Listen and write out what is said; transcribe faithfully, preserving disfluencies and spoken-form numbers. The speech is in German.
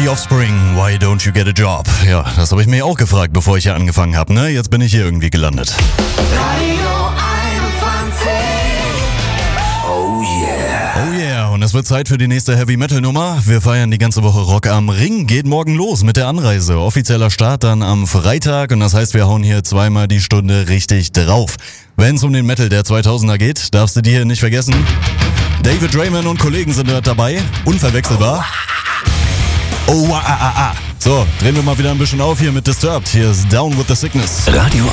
The Offspring, Why Don't You Get a Job? Ja, das habe ich mir auch gefragt, bevor ich hier angefangen habe, ne? Jetzt bin ich hier irgendwie gelandet. Radio einundzwanzig. Oh yeah. Oh yeah, und es wird Zeit für die nächste Heavy-Metal-Nummer. Wir feiern die ganze Woche Rock am Ring. Geht morgen los mit der Anreise. Offizieller Start dann am Freitag und das heißt, wir hauen hier zweimal die Stunde richtig drauf. Wenn es um den Metal der zweitausender geht, darfst du die hier nicht vergessen. David Draiman und Kollegen sind dort dabei. Unverwechselbar. Oh, ah, ah, ah. So, drehen wir mal wieder ein bisschen auf hier mit Disturbed. Hier ist Down with the Sickness. Radio